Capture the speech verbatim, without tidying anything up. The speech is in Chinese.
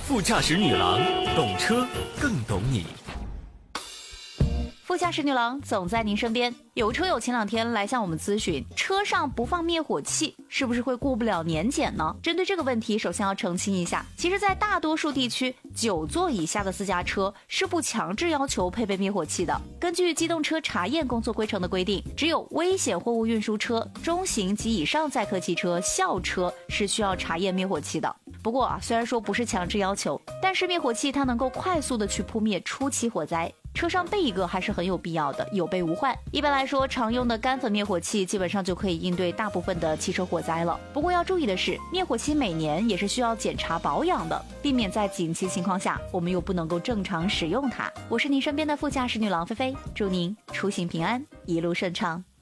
副驾驶女郎，懂车更懂你。 副驾驶女郎总在您身边。有车友前两天来向我们咨询，车上不放灭火器是不是会过不了年检呢？针对这个问题，首先要澄清一下，其实在大多数地区，九座以下的私家车是不强制要求配备灭火器的。根据机动车查验工作规程的规定，只有危险货物运输车、中型及以上载客汽车、校车是需要查验灭火器的。不过啊，虽然说不是强制要求，但是灭火器它能够快速的去扑灭初期火灾，车上备一个还是很有必要的，有备无患。一般来说，常用的干粉灭火器基本上就可以应对大部分的汽车火灾了。不过要注意的是，灭火器每年也是需要检查保养的，避免在紧急情况下我们又不能够正常使用它。我是您身边的副驾驶女郎菲菲，祝您出行平安，一路顺畅。